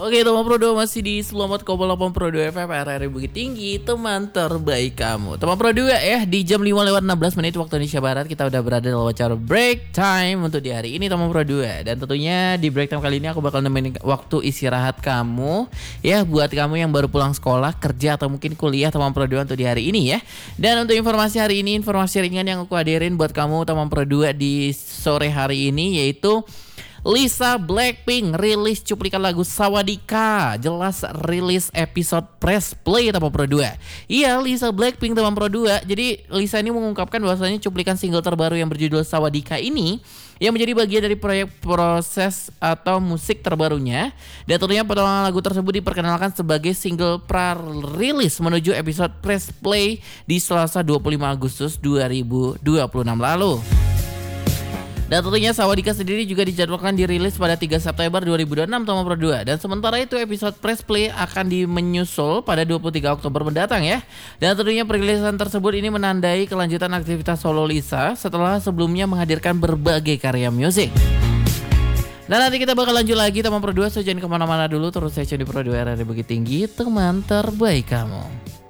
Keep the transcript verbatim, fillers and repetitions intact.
Oke, teman Pro dua masih di Selamat Koma delapan Pro dua F M R R I Bukit Tinggi, teman terbaik kamu. Teman Pro dua ya, di jam lima lewat enam belas menit waktu Indonesia Barat kita udah berada dalam acara break time untuk di hari ini teman Pro dua. Dan tentunya di break time kali ini aku bakal nemenin waktu istirahat kamu ya, buat kamu yang baru pulang sekolah, kerja atau mungkin kuliah teman Pro dua untuk di hari ini ya. Dan untuk informasi hari ini, informasi ringan yang aku hadirin buat kamu teman Pro dua di sore hari ini yaitu Lisa Blackpink rilis cuplikan lagu Sawadika. Jelas rilis episode press play teman Pro dua. Iya, Lisa Blackpink teman Pro dua. Jadi Lisa ini mengungkapkan bahwasanya cuplikan single terbaru yang berjudul Sawadika ini yang menjadi bagian dari proyek proses atau musik terbarunya. Dan tentunya potongan lagu tersebut diperkenalkan sebagai single pra-rilis menuju episode press play di Selasa dua puluh lima Agustus dua ribu dua puluh enam lalu. Dan tentunya Sawadika sendiri juga dijadwalkan dirilis pada tiga September dua ribu dua puluh enam teman Pro dua. Dan sementara itu episode press play akan dimenyusul pada dua puluh tiga Oktober mendatang ya. Dan tentunya perilisan tersebut ini menandai kelanjutan aktivitas solo Lisa setelah sebelumnya menghadirkan berbagai karya musik. Dan nanti kita bakal lanjut lagi teman Pro dua, so jangan kemana-mana dulu, terus saya di Pro dua R R I Bukit Tinggi, teman terbaik kamu.